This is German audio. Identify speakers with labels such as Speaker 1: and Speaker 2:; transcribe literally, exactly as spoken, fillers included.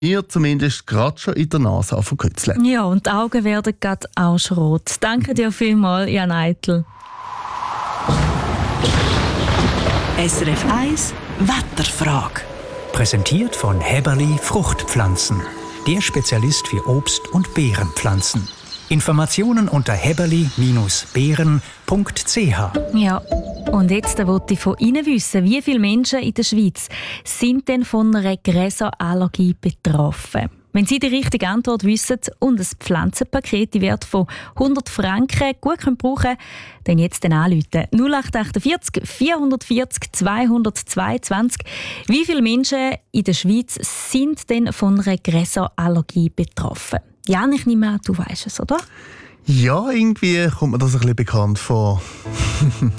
Speaker 1: Ihr zumindest gerade schon in der Nase anfangen zu kitzeln.
Speaker 2: Ja, und die Augen werden gerade auch schon rot. Danke dir vielmals, Jan Eitel.
Speaker 3: S R F eins Wetterfrage.
Speaker 4: Präsentiert von Häberli Fruchtpflanzen. Der Spezialist für Obst- und Beerenpflanzen. Informationen unter häberli Bindestrich beeren punkt c h.
Speaker 2: Ja, und jetzt wollte ich von Ihnen wissen, wie viele Menschen in der Schweiz sind denn von einer Gräserallergie betroffen? Wenn Sie die richtige Antwort wissen und ein Pflanzenpaket im Wert von hundert Franken gut können brauchen, dann jetzt den anrufen. null acht achtundvierzig vierhundertvierzig zweihundertzweiundzwanzig. Wie viele Menschen in der Schweiz sind denn von einer Gräserallergie betroffen? Jan, ich nehme an, du weißt es, oder?
Speaker 1: Ja, irgendwie kommt mir das ein bisschen bekannt vor.